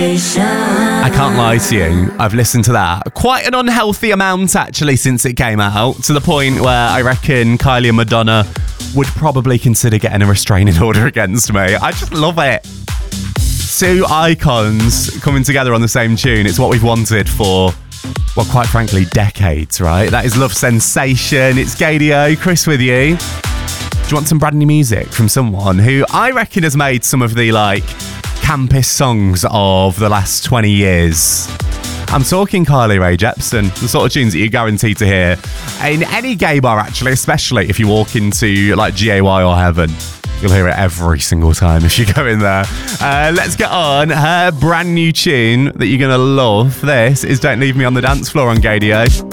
I can't lie to you, I've listened to that quite an unhealthy amount actually since it came out, to the point where I reckon Kylie and Madonna would probably consider getting a restraining order against me. I just love it. Two icons coming together on the same tune. It's what we've wanted for, well, quite frankly, decades, right? That is Love Sensation. It's Gaydio, Chris with you. Do you want some brand new music from someone who I reckon has made some of the, like, campus songs of the last 20 years? I'm talking Kylie Rae Jepsen, the sort of tunes that you're guaranteed to hear in any gay bar, actually, especially if you walk into, like, GAY or Heaven. You'll hear it every single time if you go in there. Let's get on. Her brand new tune that you're going to love. This is Don't Leave Me on the Dance Floor on Gaydio.